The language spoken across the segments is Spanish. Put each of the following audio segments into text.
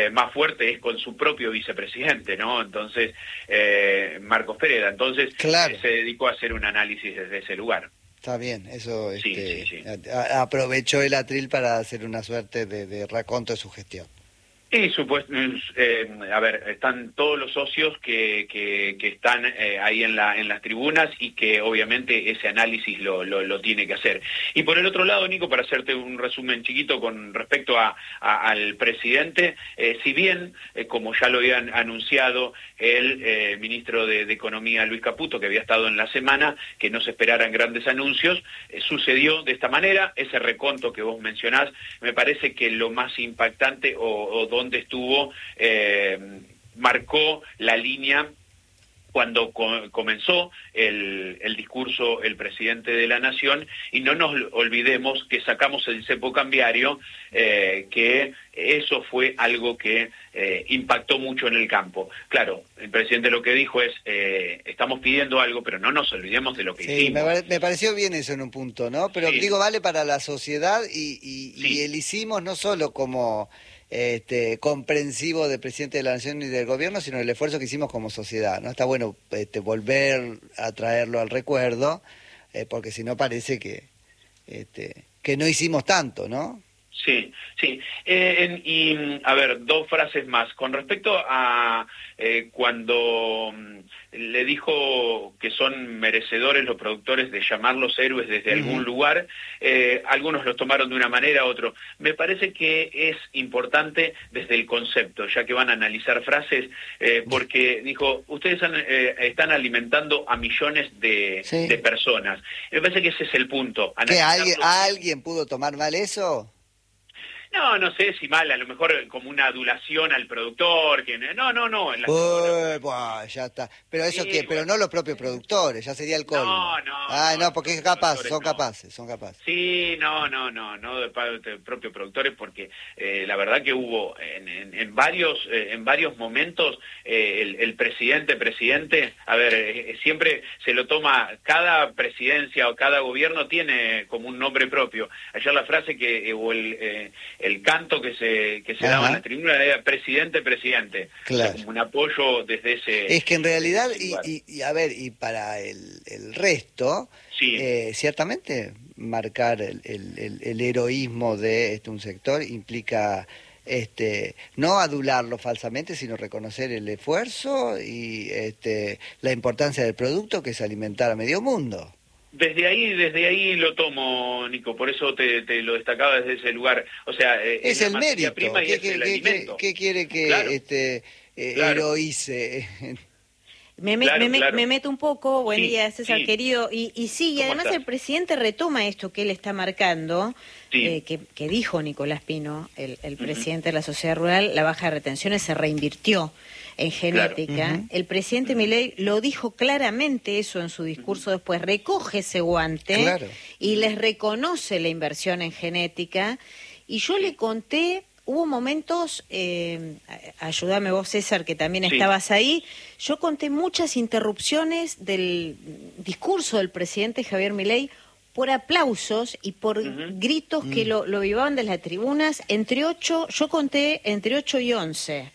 más fuerte es con su propio vicepresidente, ¿no? Entonces, Marcos Pereda. Entonces, claro, se dedicó a hacer un análisis desde ese lugar. está bien, eso Sí. aprovechó el atril para hacer una suerte de raconto de su gestión. Y a ver, están todos los socios que están ahí en las tribunas y que obviamente ese análisis lo tiene que hacer. Y por el otro lado, Nico, para hacerte un resumen chiquito con respecto al presidente, si bien, como ya lo habían anunciado el ministro de Economía, Luis Caputo, que había estado en la semana, que no se esperaran grandes anuncios, sucedió de esta manera. Ese reconto que vos mencionás, me parece que lo más impactante o donde estuvo, marcó la línea cuando comenzó el discurso el presidente de la Nación, y no nos olvidemos que sacamos el cepo cambiario, que eso fue algo que impactó mucho en el campo. Claro, el presidente lo que dijo es, estamos pidiendo algo, pero no nos olvidemos de lo que hicimos. Me pareció bien eso en un punto, ¿no? Pero Sí. digo, vale para la sociedad y Sí. el hicimos no solo como comprensivo del presidente de la Nación y del gobierno, sino el esfuerzo que hicimos como sociedad, ¿no? Está bueno volver a traerlo al recuerdo, porque si no parece que no hicimos tanto, ¿no? Sí. Y a ver, dos frases más. Con respecto a cuando le dijo que son merecedores los productores de llamarlos héroes desde algún lugar, algunos los tomaron de una manera, otros. Me parece que es importante desde el concepto, ya que van a analizar frases, porque dijo, ustedes están alimentando a millones de personas. Me parece que ese es el punto. ¿Que alguien pudo tomar mal eso? No sé si mal, a lo mejor como una adulación al productor, que no. Ya está. Pero eso pero no los propios productores, ya sería el colmo. No, porque son capaces. Sí, no de parte de propios productores, porque la verdad que hubo en varios momentos el presidente, a ver, siempre se lo toma, cada presidencia o cada gobierno tiene como un nombre propio. Ayer la frase o el canto que se daba en la tribuna era presidente, claro. O sea, como un apoyo desde ese... Es que en realidad, y para el resto, sí. Ciertamente marcar el heroísmo de un sector implica no adularlo falsamente, sino reconocer el esfuerzo y la importancia del producto, que es alimentar a medio mundo. Desde ahí lo tomo, Nico, por eso te lo destacaba desde ese lugar. O sea, es el mérito. Prima y es el alimento. ¿Qué quiere que claro. heroíce? Me meto un poco, buen día, César, querido, y además estás? El presidente retoma esto que él está marcando, que dijo Nicolás Pino, el presidente de la Sociedad Rural, la baja de retenciones se reinvirtió en genética. Claro. El presidente Milei lo dijo claramente eso en su discurso después, recoge ese guante y les reconoce la inversión en genética, y yo le conté... Hubo momentos, ayúdame vos, César, que también estabas ahí, yo conté muchas interrupciones del discurso del presidente Javier Milei por aplausos y por gritos que lo vivaban de las tribunas, yo conté entre 8 y 11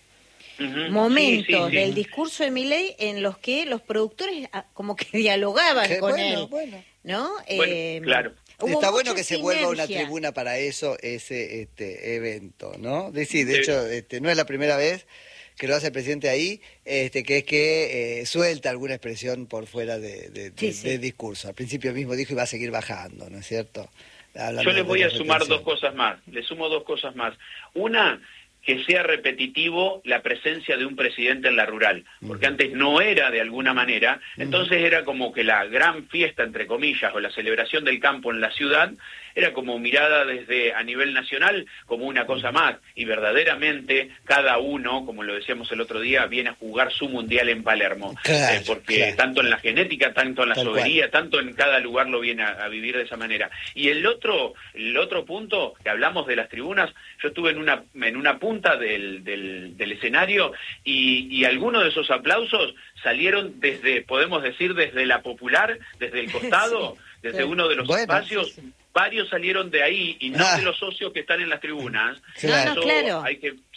momentos del discurso de Milei en los que los productores como que dialogaban con él, ¿no? Claro. Está bueno que se vuelva una tribuna para eso, ese evento, ¿no? De hecho, no es la primera vez que lo hace el presidente ahí, que es que suelta alguna expresión por fuera de discurso. Al principio mismo dijo y va a seguir bajando, ¿no es cierto? Yo les voy a sumar dos cosas más. Les sumo dos cosas más. Una, que sea repetitivo la presencia de un presidente en la rural, porque antes no era de alguna manera, entonces era como que la gran fiesta, entre comillas, o la celebración del campo en la ciudad, era como mirada desde a nivel nacional como una cosa más, y verdaderamente cada uno, como lo decíamos el otro día, viene a jugar su mundial en Palermo, porque tanto en la genética, tanto en la soberanía, tanto en cada lugar lo viene a vivir de esa manera. Y el otro punto, que hablamos de las tribunas, yo estuve en una punta del escenario y algunos de esos aplausos salieron podemos decir, desde la popular, desde el costado, desde uno de los espacios. Varios salieron de ahí y no de los socios que están en las tribunas. Claro. Hay que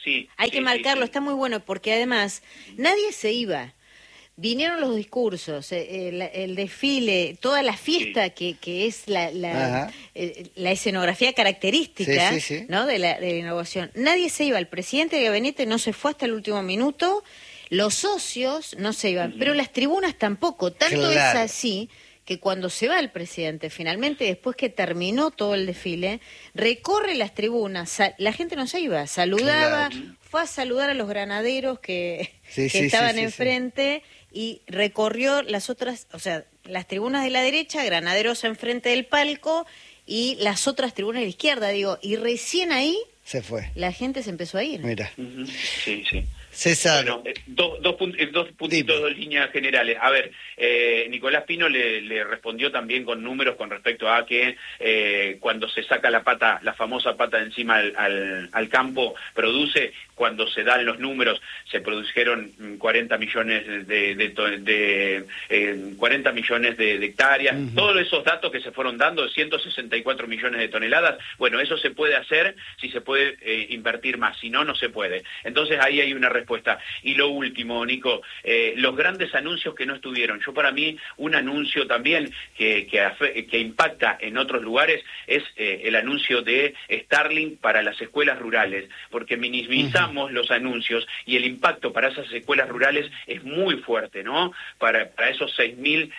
Hay que marcarlo, está muy bueno, porque además nadie se iba. Vinieron los discursos, el desfile, toda la fiesta que es la escenografía característica, ¿no? de la innovación. Nadie se iba, el presidente de gabinete no se fue hasta el último minuto, los socios no se iban, pero las tribunas tampoco. Tanto es así que cuando se va el presidente, finalmente, después que terminó todo el desfile, recorre las tribunas, la gente no se iba, saludaba, fue a saludar a los granaderos que estaban enfrente y recorrió las otras, o sea, las tribunas de la derecha, granaderos enfrente del palco y las otras tribunas de la izquierda, y recién ahí se fue. La gente se empezó a ir. Mira. Sí, sí. César. Bueno, dos puntitos, dos líneas generales. A ver, Nicolás Pino le respondió también con números con respecto a que cuando se saca la famosa pata de encima al campo, produce. Cuando se dan los números, se produjeron 40 millones de 40 millones de hectáreas. Todos esos datos que se fueron dando, 164 millones de toneladas, bueno, eso se puede hacer si se puede invertir más, si no, no se puede. Entonces ahí hay una respuesta. Y lo último, Nico, los grandes anuncios que no estuvieron. Yo para mí, un anuncio también que impacta en otros lugares es el anuncio de Starlink para las escuelas rurales, porque minimizamos los anuncios y el impacto para esas escuelas rurales es muy fuerte, ¿no? Para esos 6.000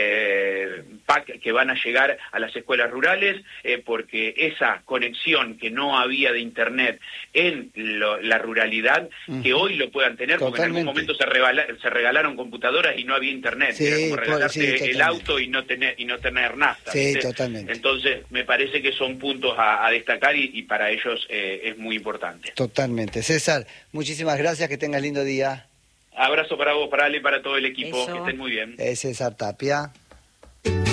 PAC que van a llegar a las escuelas rurales, porque esa conexión que no había de internet en la ruralidad, que hoy lo puedan tener, porque en algún momento se regalaron computadoras y no había internet, era como regalarte el auto y no tener nafta. Sí, ¿viste? Totalmente. Entonces me parece que son puntos a destacar y para ellos es muy importante. Totalmente. César, muchísimas gracias, que tengas lindo día. Abrazo para vos, para Ale y para todo el equipo, que estén muy bien. César Tapia.